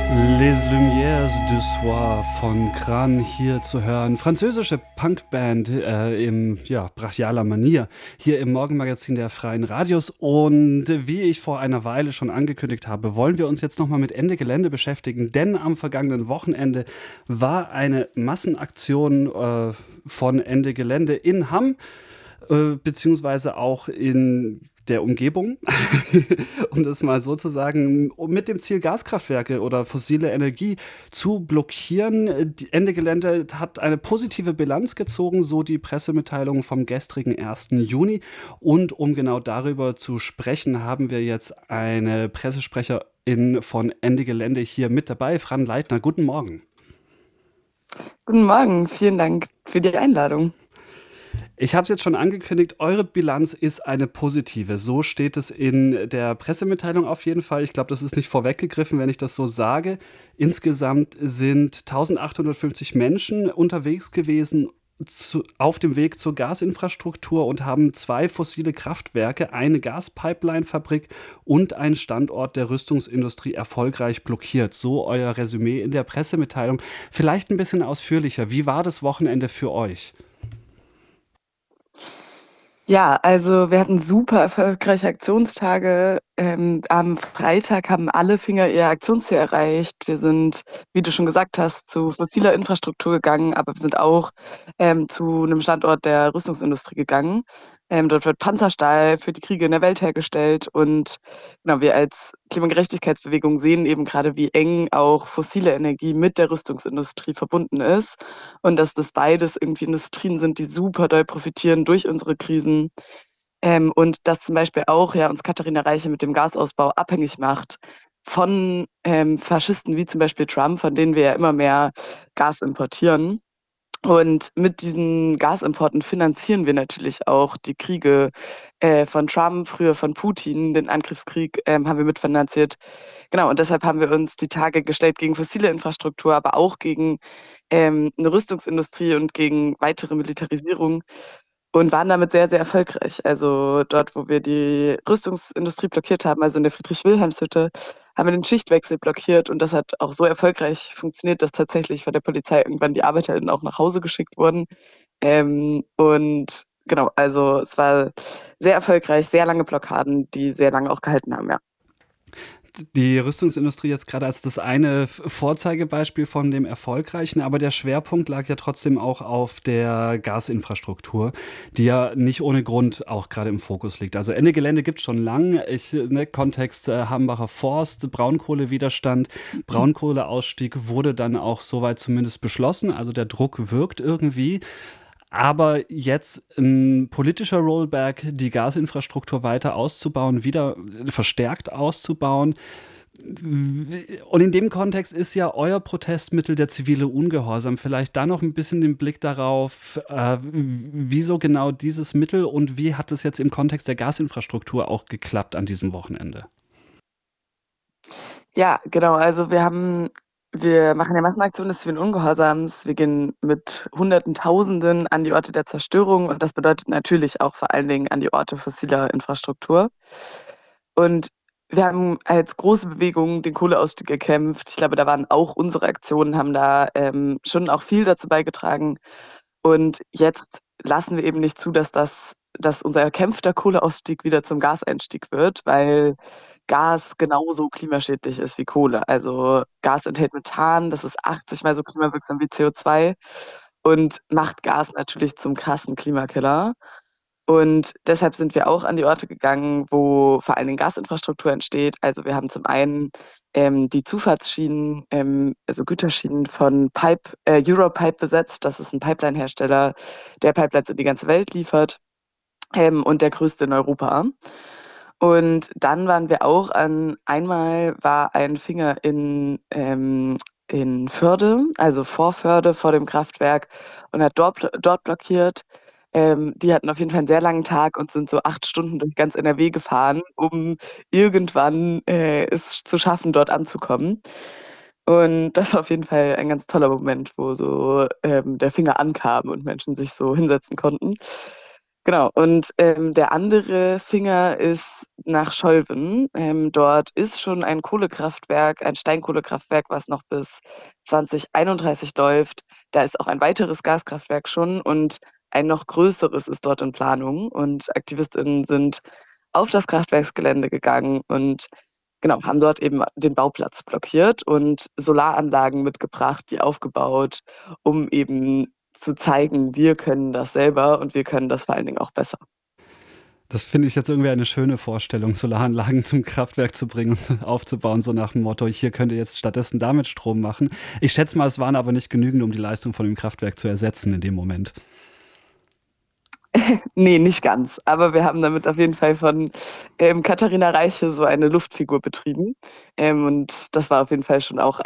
Les Lumières du Soir von Kran hier zu hören. Französische Punkband im brachialer Manier hier im Morgenmagazin der Freien Radios. Und wie ich vor einer Weile schon angekündigt habe, wollen wir uns jetzt nochmal mit Ende Gelände beschäftigen. Denn am vergangenen Wochenende war eine Massenaktion von Ende Gelände in Hamm, beziehungsweise auch in der Umgebung, um das mal so zu sagen, um mit dem Ziel, Gaskraftwerke oder fossile Energie zu blockieren. Die Ende Gelände hat eine positive Bilanz gezogen, so die Pressemitteilung vom gestrigen 1. Juni. Und um genau darüber zu sprechen, haben wir jetzt eine Pressesprecherin von Ende Gelände hier mit dabei, Fran Leitner. Guten Morgen. Guten Morgen, vielen Dank für die Einladung. Ich habe es jetzt schon angekündigt, eure Bilanz ist eine positive. So steht es in der Pressemitteilung auf jeden Fall. Ich glaube, das ist nicht vorweggegriffen, wenn ich das so sage. Insgesamt sind 1850 Menschen unterwegs gewesen auf dem Weg zur Gasinfrastruktur und haben 2 fossile Kraftwerke, eine Gaspipeline-Fabrik und einen Standort der Rüstungsindustrie erfolgreich blockiert. So euer Resümee in der Pressemitteilung. Vielleicht ein bisschen ausführlicher. Wie war das Wochenende für euch? Ja, also wir hatten super erfolgreiche Aktionstage. Am Freitag haben alle Finger ihr Aktionsziel erreicht. Wir sind, wie du schon gesagt hast, zu fossiler Infrastruktur gegangen, aber wir sind auch zu einem Standort der Rüstungsindustrie gegangen. Dort wird Panzerstahl für die Kriege in der Welt hergestellt und genau, wir als Klimagerechtigkeitsbewegung sehen eben gerade, wie eng auch fossile Energie mit der Rüstungsindustrie verbunden ist und dass das beides irgendwie Industrien sind, die super doll profitieren durch unsere Krisen. Und dass zum Beispiel auch ja uns Katharina Reiche mit dem Gasausbau abhängig macht von Faschisten wie zum Beispiel Trump, von denen wir ja immer mehr Gas importieren. Und mit diesen Gasimporten finanzieren wir natürlich auch die Kriege von Trump, früher von Putin, den Angriffskrieg haben wir mitfinanziert. Genau, und deshalb haben wir uns die Tage gestellt gegen fossile Infrastruktur, aber auch gegen eine Rüstungsindustrie und gegen weitere Militarisierung und waren damit sehr, sehr erfolgreich. Also dort, wo wir die Rüstungsindustrie blockiert haben, also in der Friedrich-Wilhelms-Hütte, haben wir den Schichtwechsel blockiert und das hat auch so erfolgreich funktioniert, dass tatsächlich von der Polizei irgendwann die ArbeiterInnen auch nach Hause geschickt wurden. Und genau, also es war sehr erfolgreich, sehr lange Blockaden, die sehr lange auch gehalten haben, ja. Die Rüstungsindustrie jetzt gerade als das eine Vorzeigebeispiel von dem Erfolgreichen, aber der Schwerpunkt lag ja trotzdem auch auf der Gasinfrastruktur, die ja nicht ohne Grund auch gerade im Fokus liegt. Also Ende Gelände gibt es schon lang. Kontext Hambacher Forst, Braunkohlewiderstand, Braunkohleausstieg wurde dann auch soweit zumindest beschlossen. Also der Druck wirkt irgendwie. Aber jetzt ein politischer Rollback, die Gasinfrastruktur weiter auszubauen, wieder verstärkt auszubauen. Und in dem Kontext ist ja euer Protestmittel der zivile Ungehorsam. Vielleicht da noch ein bisschen den Blick darauf, wieso genau dieses Mittel und wie hat es jetzt im Kontext der Gasinfrastruktur auch geklappt an diesem Wochenende? Ja, genau. Also wir machen ja Massenaktionen des zivilen Ungehorsams. Wir gehen mit Hunderten, Tausenden an die Orte der Zerstörung und das bedeutet natürlich auch vor allen Dingen an die Orte fossiler Infrastruktur. Und wir haben als große Bewegung den Kohleausstieg erkämpft. Ich glaube, da waren auch unsere Aktionen, haben da schon auch viel dazu beigetragen. Und jetzt lassen wir eben nicht zu, dass unser erkämpfter Kohleausstieg wieder zum Gaseinstieg wird, weil Gas genauso klimaschädlich ist wie Kohle. Also Gas enthält Methan, das ist 80 mal so klimawirksam wie CO2 und macht Gas natürlich zum krassen Klimakiller. Und deshalb sind wir auch an die Orte gegangen, wo vor allen Dingen Gasinfrastruktur entsteht. Also wir haben zum einen die Zufahrtsschienen, also Güterschienen von Europipe besetzt. Das ist ein Pipeline-Hersteller, der Pipelines in die ganze Welt liefert und der größte in Europa. Und dann waren wir auch einmal war ein Finger in Förde, also vor Förde, vor dem Kraftwerk und hat dort blockiert. Die hatten auf jeden Fall einen sehr langen Tag und sind so 8 Stunden durch ganz NRW gefahren, um irgendwann es zu schaffen, dort anzukommen. Und das war auf jeden Fall ein ganz toller Moment, wo so der Finger ankam und Menschen sich so hinsetzen konnten. Genau, und der andere Finger ist nach Scholven. Dort ist schon ein Kohlekraftwerk, ein Steinkohlekraftwerk, was noch bis 2031 läuft. Da ist auch ein weiteres Gaskraftwerk schon und ein noch größeres ist dort in Planung. Und AktivistInnen sind auf das Kraftwerksgelände gegangen und genau, haben dort eben den Bauplatz blockiert und Solaranlagen mitgebracht, die aufgebaut, um eben zu zeigen, wir können das selber und wir können das vor allen Dingen auch besser. Das finde ich jetzt irgendwie eine schöne Vorstellung, Solaranlagen zum Kraftwerk zu bringen und aufzubauen, so nach dem Motto, hier könnt ihr jetzt stattdessen damit Strom machen. Ich schätze mal, es waren aber nicht genügend, um die Leistung von dem Kraftwerk zu ersetzen in dem Moment. Nee, nicht ganz. Aber wir haben damit auf jeden Fall von Katharina Reiche so eine Luftfigur betrieben. Und das war auf jeden Fall schon auch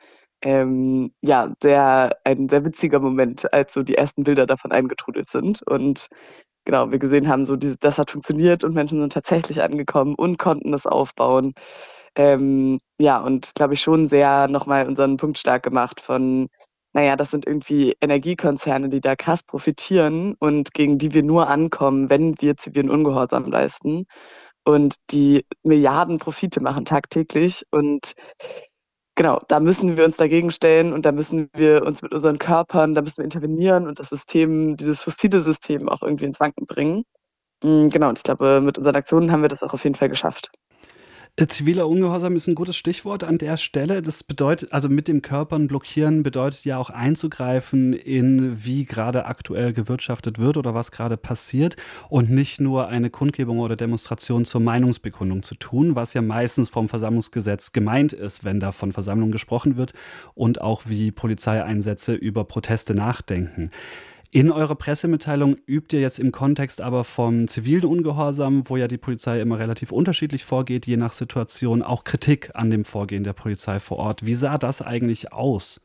ein sehr witziger Moment, als so die ersten Bilder davon eingetrudelt sind. Und genau, wir gesehen haben, so das hat funktioniert und Menschen sind tatsächlich angekommen und konnten das aufbauen. Ja, und glaube ich schon sehr nochmal unseren Punkt stark gemacht von, naja, das sind irgendwie Energiekonzerne, die da krass profitieren und gegen die wir nur ankommen, wenn wir zivilen Ungehorsam leisten und die Milliarden Profite machen tagtäglich. Und genau, da müssen wir uns dagegen stellen und da müssen wir uns mit unseren Körpern, da müssen wir intervenieren und das System, dieses fossile System auch irgendwie ins Wanken bringen. Genau, und ich glaube, mit unseren Aktionen haben wir das auch auf jeden Fall geschafft. Ziviler Ungehorsam ist ein gutes Stichwort an der Stelle. Das bedeutet, also mit dem Körpern blockieren bedeutet ja auch einzugreifen in, wie gerade aktuell gewirtschaftet wird oder was gerade passiert und nicht nur eine Kundgebung oder Demonstration zur Meinungsbekundung zu tun, was ja meistens vom Versammlungsgesetz gemeint ist, wenn da von Versammlung gesprochen wird und auch wie Polizeieinsätze über Proteste nachdenken. In eurer Pressemitteilung übt ihr jetzt im Kontext aber vom zivilen Ungehorsam, wo ja die Polizei immer relativ unterschiedlich vorgeht, je nach Situation, auch Kritik an dem Vorgehen der Polizei vor Ort. Wie sah das eigentlich aus?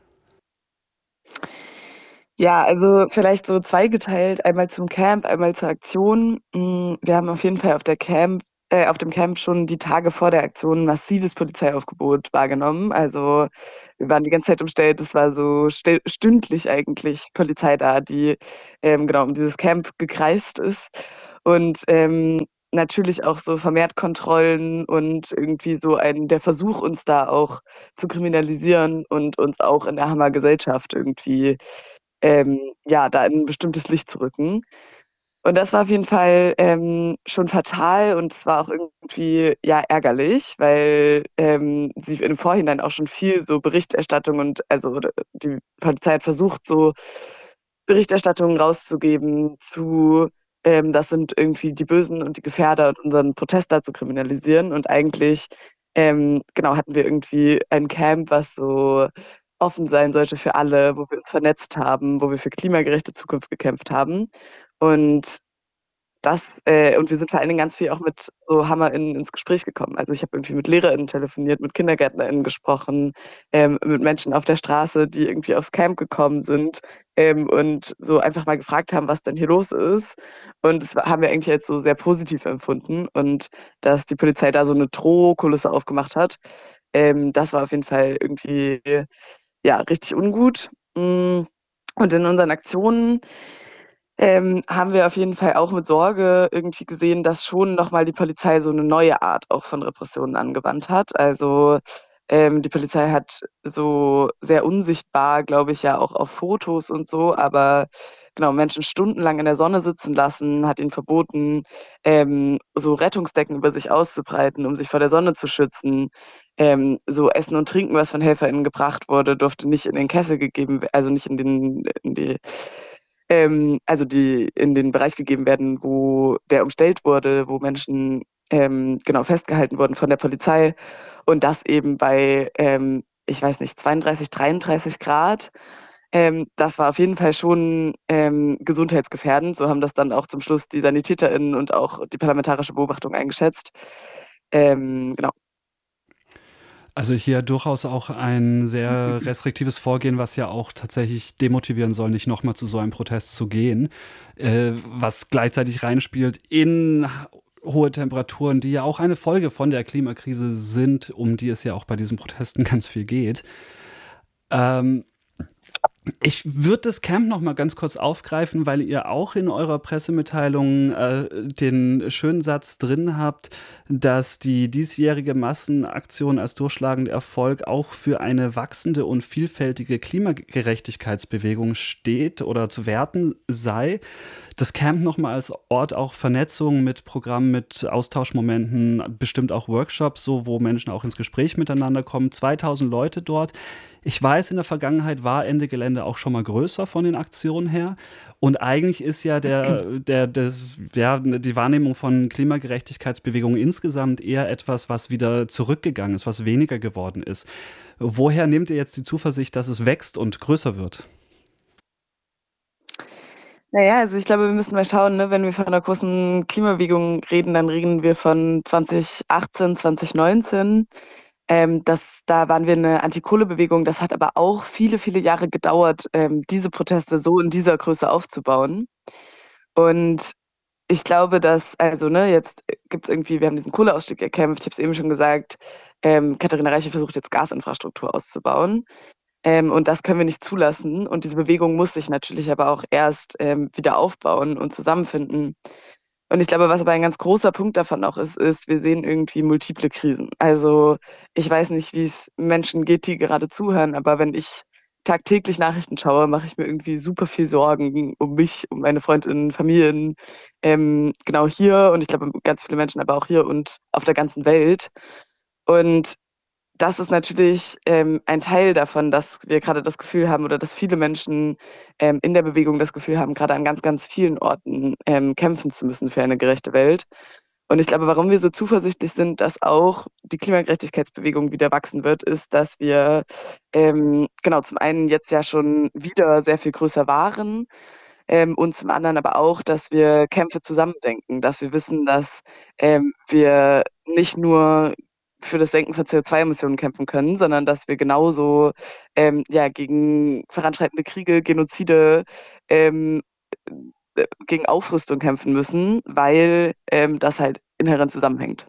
Ja, also vielleicht so zweigeteilt, einmal zum Camp, einmal zur Aktion. Wir haben auf jeden Fall auf dem Camp schon die Tage vor der Aktion ein massives Polizeiaufgebot wahrgenommen. Also wir waren die ganze Zeit umstellt, es war so stündlich eigentlich Polizei da, die genau um dieses Camp gekreist ist. Und natürlich auch so vermehrt Kontrollen und irgendwie so der Versuch, uns da auch zu kriminalisieren und uns auch in der Hammergesellschaft irgendwie ja, da in 'n bestimmtes Licht zu rücken. Und das war auf jeden Fall, schon fatal und es war auch irgendwie, ja, ärgerlich, weil, sie im Vorhinein auch schon viel so Berichterstattung und also, die Polizei hat versucht, so Berichterstattungen rauszugeben zu, das sind irgendwie die Bösen und die Gefährder und unseren Protest da zu kriminalisieren. Und eigentlich, genau, hatten wir irgendwie ein Camp, was so offen sein sollte für alle, wo wir uns vernetzt haben, wo wir für klimagerechte Zukunft gekämpft haben. Und und wir sind vor allen Dingen ganz viel auch mit so HammerInnen ins Gespräch gekommen. Also, ich habe irgendwie mit LehrerInnen telefoniert, mit KindergärtnerInnen gesprochen, mit Menschen auf der Straße, die irgendwie aufs Camp gekommen sind, und so einfach mal gefragt haben, was denn hier los ist. Und das haben wir eigentlich als so sehr positiv empfunden und dass die Polizei da so 'ne Drohkulisse aufgemacht hat, das war auf jeden Fall irgendwie, ja, richtig ungut. Und in unseren Aktionen haben wir auf jeden Fall auch mit Sorge irgendwie gesehen, dass schon noch mal die Polizei so 'ne neue Art auch von Repressionen angewandt hat. Also, die Polizei hat so sehr unsichtbar, glaube ich, ja auch auf Fotos und so, aber genau, Menschen stundenlang in der Sonne sitzen lassen, hat ihnen verboten, so Rettungsdecken über sich auszubreiten, um sich vor der Sonne zu schützen. So Essen und Trinken, was von HelferInnen gebracht wurde, durfte nicht in den Kessel gegeben also nicht in die die in den Bereich gegeben werden, wo der umstellt wurde, wo Menschen, genau, festgehalten wurden von der Polizei und das eben bei, ich weiß nicht, 32, 33 Grad. Das war auf jeden Fall schon, gesundheitsgefährdend. So haben das dann auch zum Schluss die SanitäterInnen und auch die parlamentarische Beobachtung eingeschätzt. Genau. Also hier durchaus auch ein sehr restriktives Vorgehen, was ja auch tatsächlich demotivieren soll, nicht nochmal zu so einem Protest zu gehen, was gleichzeitig reinspielt in hohe Temperaturen, die ja auch eine Folge von der Klimakrise sind, um die es ja auch bei diesen Protesten ganz viel geht. Ähm, Ich würde das Camp noch mal ganz kurz aufgreifen, weil ihr auch in eurer Pressemitteilung den schönen Satz drin habt, dass die diesjährige Massenaktion als durchschlagender Erfolg auch für eine wachsende und vielfältige Klimagerechtigkeitsbewegung steht oder zu werten sei. Das Camp nochmal als Ort auch Vernetzung mit Programmen, mit Austauschmomenten, bestimmt auch Workshops, so wo Menschen auch ins Gespräch miteinander kommen. 2000 Leute dort. Ich weiß, in der Vergangenheit war Ende Gelände auch schon mal größer von den Aktionen her. Und eigentlich ist ja die Wahrnehmung von Klimagerechtigkeitsbewegungen insgesamt eher etwas, was wieder zurückgegangen ist, was weniger geworden ist. Woher nehmt ihr jetzt die Zuversicht, dass es wächst und größer wird? Naja, also ich glaube, wir müssen mal schauen, ne? Wenn wir von einer großen Klimabewegung reden, dann reden wir von 2018, 2019. Da waren wir eine Antikohlebewegung. Das hat aber auch viele, viele Jahre gedauert, diese Proteste so in dieser Größe aufzubauen. Und ich glaube, dass, also, ne, jetzt gibt es irgendwie, wir haben diesen Kohleausstieg erkämpft, ich habe es eben schon gesagt, Katharina Reiche versucht jetzt Gasinfrastruktur auszubauen. Und das können wir nicht zulassen. Und diese Bewegung muss sich natürlich aber auch erst wieder aufbauen und zusammenfinden. Und ich glaube, was aber ein ganz großer Punkt davon auch ist, wir sehen irgendwie multiple Krisen. Also ich weiß nicht, wie es Menschen geht, die gerade zuhören, aber wenn ich tagtäglich Nachrichten schaue, mache ich mir irgendwie super viel Sorgen um mich, um meine Freundinnen, Familien, genau hier und ich glaube ganz viele Menschen aber auch hier und auf der ganzen Welt. Und das ist natürlich ein Teil davon, dass wir gerade das Gefühl haben oder dass viele Menschen in der Bewegung das Gefühl haben, gerade an ganz, ganz vielen Orten kämpfen zu müssen für eine gerechte Welt. Und ich glaube, warum wir so zuversichtlich sind, dass auch die Klimagerechtigkeitsbewegung wieder wachsen wird, ist, dass wir genau zum einen jetzt ja schon wieder sehr viel größer waren und zum anderen aber auch, dass wir Kämpfe zusammendenken, dass wir wissen, dass wir nicht nur für das Senken von CO2-Emissionen kämpfen können, sondern dass wir genauso ja, gegen voranschreitende Kriege, Genozide, ähm, gegen Aufrüstung kämpfen müssen, weil das halt inhärent zusammenhängt.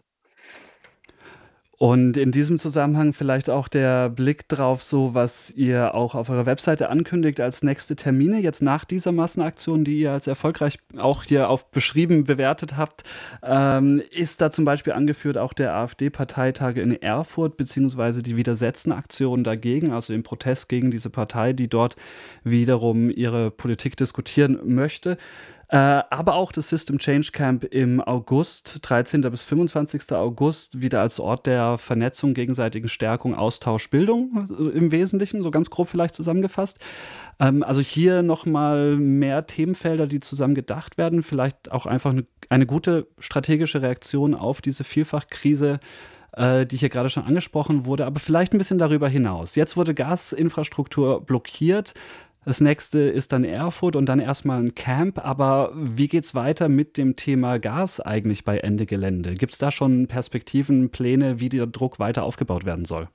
Und in diesem Zusammenhang vielleicht auch der Blick drauf, so was ihr auch auf eurer Webseite ankündigt als nächste Termine, jetzt nach dieser Massenaktion, die ihr als erfolgreich auch hier auf beschrieben bewertet habt, ist da zum Beispiel angeführt auch der AfD-Parteitage in Erfurt, beziehungsweise die Widersetzen-Aktion dagegen, also den Protest gegen diese Partei, die dort wiederum ihre Politik diskutieren möchte. Aber auch das System Change Camp im August, 13. bis 25. August, wieder als Ort der Vernetzung, gegenseitigen Stärkung, Austausch, Bildung im Wesentlichen, so ganz grob vielleicht zusammengefasst. Also hier nochmal mehr Themenfelder, die zusammen gedacht werden, vielleicht auch einfach eine gute strategische Reaktion auf diese Vielfachkrise, die hier gerade schon angesprochen wurde, aber vielleicht ein bisschen darüber hinaus. Jetzt wurde Gasinfrastruktur blockiert. Das nächste ist dann Erfurt und dann erstmal ein Camp. Aber wie geht's weiter mit dem Thema Gas eigentlich bei Ende Gelände? Gibt es da schon Perspektiven, Pläne, wie der Druck weiter aufgebaut werden soll?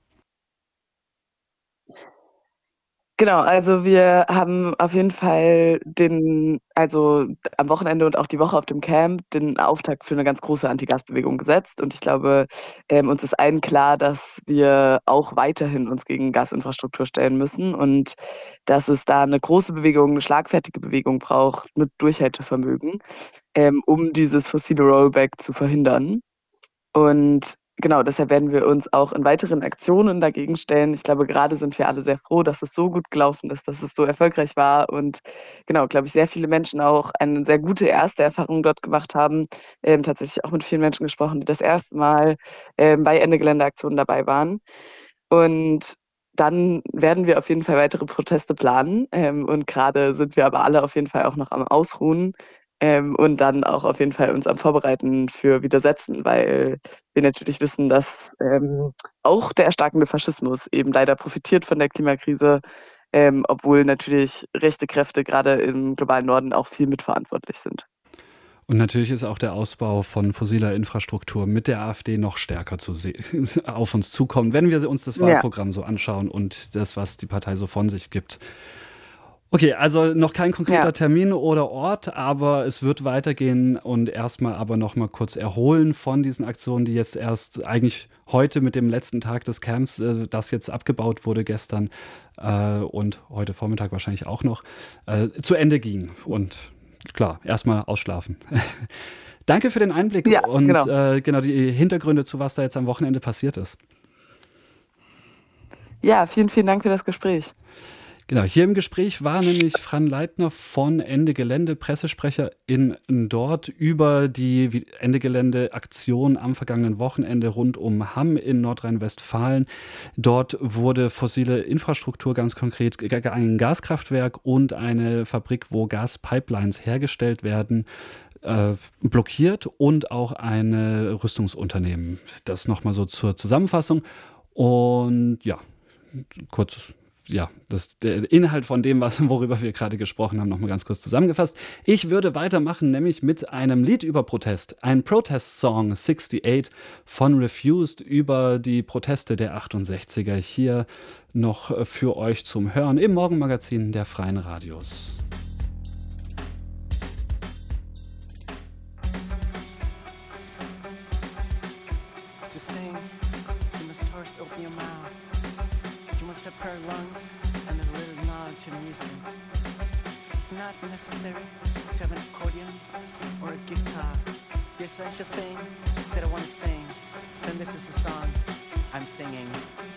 Genau, also wir haben auf jeden Fall also am Wochenende und auch die Woche auf dem Camp den Auftakt für eine ganz große Anti-Gas-Bewegung gesetzt. Und ich glaube, uns ist allen klar, dass wir auch weiterhin uns gegen Gasinfrastruktur stellen müssen und dass es da eine große Bewegung, eine schlagfertige Bewegung braucht mit Durchhaltevermögen, um dieses fossile Rollback zu verhindern. Und genau, deshalb werden wir uns auch in weiteren Aktionen dagegen stellen. Ich glaube, gerade sind wir alle sehr froh, dass es so gut gelaufen ist, dass es so erfolgreich war und genau, glaube ich, sehr viele Menschen auch eine sehr gute erste Erfahrung dort gemacht haben. Tatsächlich auch mit vielen Menschen gesprochen, die das erste Mal bei Ende Geländeaktionen dabei waren. Und dann werden wir auf jeden Fall weitere Proteste planen. Und gerade sind wir aber alle auf jeden Fall auch noch am Ausruhen. Und dann auch auf jeden Fall uns am Vorbereiten für Widersetzen, weil wir natürlich wissen, dass auch der erstarkende Faschismus eben leider profitiert von der Klimakrise, obwohl natürlich rechte Kräfte gerade im globalen Norden auch viel mitverantwortlich sind. Und natürlich ist auch der Ausbau von fossiler Infrastruktur mit der AfD noch stärker auf uns zukommen, wenn wir uns das Ja. Wahlprogramm so anschauen und das, was die Partei so von sich gibt. Okay, also noch kein konkreter Ja. Termin oder Ort, aber es wird weitergehen und erstmal aber noch mal kurz erholen von diesen Aktionen, die jetzt erst eigentlich heute mit dem letzten Tag des Camps, das jetzt abgebaut wurde gestern und heute Vormittag wahrscheinlich auch noch, zu Ende ging. Und klar, erstmal ausschlafen. Danke für den Einblick Ja, und genau. genau die Hintergründe zu was da jetzt am Wochenende passiert ist. Ja, vielen, vielen Dank für das Gespräch. Genau, hier im Gespräch war nämlich Fran Leitner von Ende Gelände, Pressesprecherin dort über die Ende Gelände-Aktion am vergangenen Wochenende rund um Hamm in Nordrhein-Westfalen. Dort wurde fossile Infrastruktur, ganz konkret ein Gaskraftwerk und eine Fabrik, wo Gaspipelines hergestellt werden, blockiert und auch ein Rüstungsunternehmen. Das nochmal so zur Zusammenfassung. Und ja, kurz, ja, der Inhalt von dem, worüber wir gerade gesprochen haben, nochmal ganz kurz zusammengefasst. Ich würde weitermachen, nämlich mit einem Lied über Protest. Ein Protest-Song 68 von Refused über die Proteste der 68er. Hier noch für euch zum Hören im Morgenmagazin der Freien Radios. To sing, you must first open your mouth. You must have pair lungs and a little knowledge of music. It's not necessary to have an accordion or a guitar. The essential thing is that I want to sing. Then this is a song I'm singing.